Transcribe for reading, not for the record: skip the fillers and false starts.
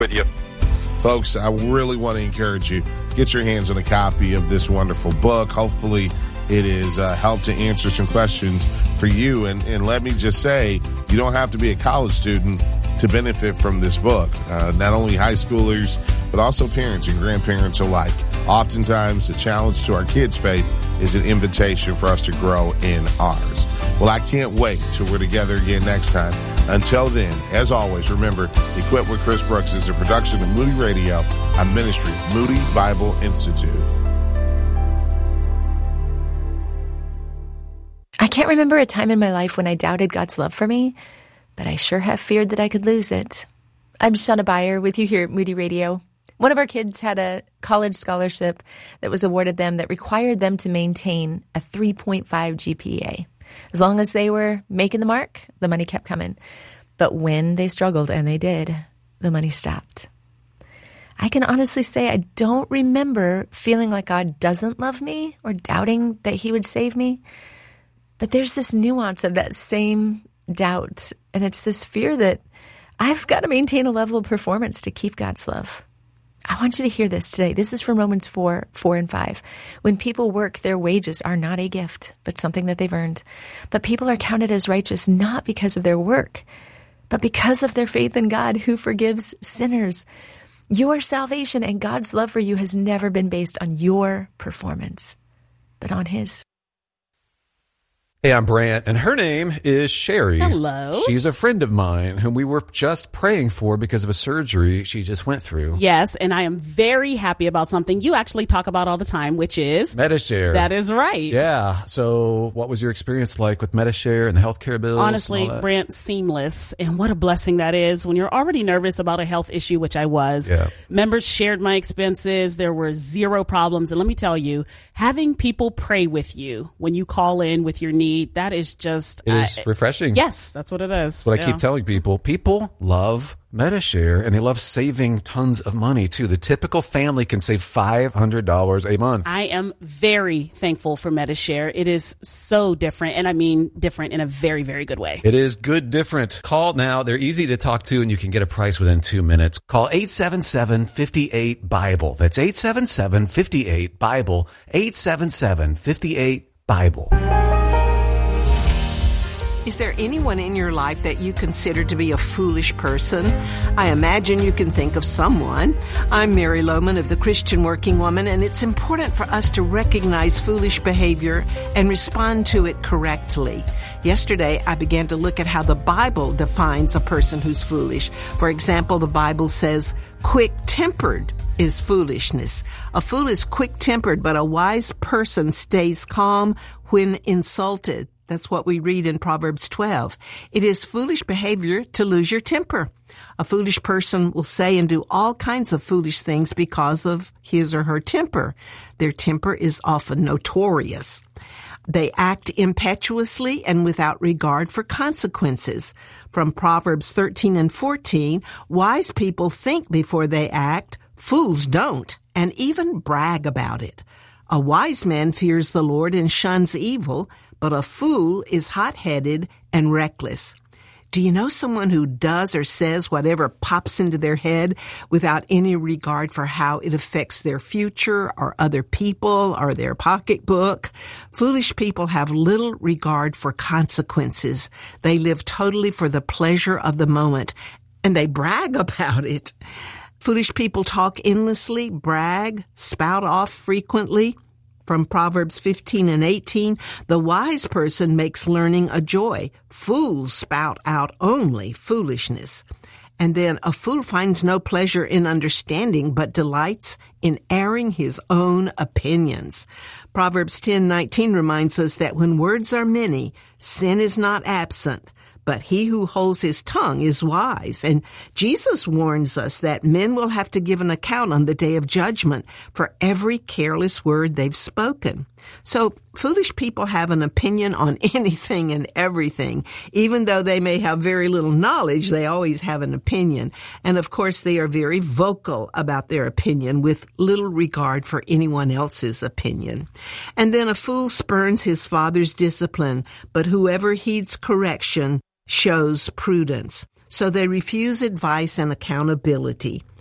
with you. Folks, I really want to encourage you, get your hands on a copy of this wonderful book. Hopefully it is helped to answer some questions for you. And let me just say, you don't have to be a college student to benefit from this book. Not only high schoolers, but also parents and grandparents alike. Oftentimes, the challenge to our kids' faith is an invitation for us to grow in ours. Well, I can't wait till we're together again next time. Until then, as always, remember, Equipped with Chris Brooks is a production of Moody Radio, a ministry of Moody Bible Institute. I can't remember a time in my life when I doubted God's love for me, but I sure have feared that I could lose it. I'm Shauna Beyer with you here at Moody Radio. One of our kids had a college scholarship that was awarded them that required them to maintain a 3.5 GPA. As long as they were making the mark, the money kept coming. But when they struggled, and they did, the money stopped. I can honestly say I don't remember feeling like God doesn't love me or doubting that he would save me. But there's this nuance of that same doubt, and it's this fear that I've got to maintain a level of performance to keep God's love. I want you to hear this today. This is from Romans 4:4-5. When people work, their wages are not a gift, but something that they've earned. But people are counted as righteous not because of their work, but because of their faith in God who forgives sinners. Your salvation and God's love for you has never been based on your performance, but on his. Hey, I'm Brant, and her name is Sherry. Hello. She's a friend of mine whom we were just praying for because of a surgery she just went through. Yes, and I am very happy about something you actually talk about all the time, which is Medi-Share. That is right. Yeah. So what was your experience like with Medi-Share and the healthcare bills? Honestly, Brant, seamless. And what a blessing that is when you're already nervous about a health issue, which I was. Yeah. Members shared my expenses. There were zero problems. And let me tell you, having people pray with you when you call in with your need, that is just... It is refreshing. Yes, that's what it is. That's what I keep telling people. People love Medi-Share, and they love saving tons of money, too. The typical family can save $500 a month. I am very thankful for Medi-Share. It is so different, and I mean different in a very, very good way. It is good different. Call now. They're easy to talk to, and you can get a price within 2 minutes. Call 877-58-BIBLE. That's 877-58-BIBLE. 877-58-BIBLE. Is there anyone in your life that you consider to be a foolish person? I imagine you can think of someone. I'm Mary Lohman of the Christian Working Woman, and it's important for us to recognize foolish behavior and respond to it correctly. Yesterday, I began to look at how the Bible defines a person who's foolish. For example, the Bible says, quick-tempered is foolishness. A fool is quick-tempered, but a wise person stays calm when insulted. That's what we read in Proverbs 12. It is foolish behavior to lose your temper. A foolish person will say and do all kinds of foolish things because of his or her temper. Their temper is often notorious. They act impetuously and without regard for consequences. From Proverbs 13:14, wise people think before they act, fools don't, and even brag about it. A wise man fears the Lord and shuns evil, but a fool is hot-headed and reckless. Do you know someone who does or says whatever pops into their head without any regard for how it affects their future or other people or their pocketbook? Foolish people have little regard for consequences. They live totally for the pleasure of the moment, and they brag about it. Foolish people talk endlessly, brag, spout off frequently. From Proverbs 15:18, the wise person makes learning a joy. Fools spout out only foolishness. And then a fool finds no pleasure in understanding, but delights in airing his own opinions. Proverbs 10:19 reminds us that when words are many, sin is not absent. But he who holds his tongue is wise. And Jesus warns us that men will have to give an account on the day of judgment for every careless word they've spoken. So foolish people have an opinion on anything and everything. Even though they may have very little knowledge, they always have an opinion. And of course, they are very vocal about their opinion with little regard for anyone else's opinion. And then a fool spurns his father's discipline, but whoever heeds correction shows prudence. so they refuse advice and accountability.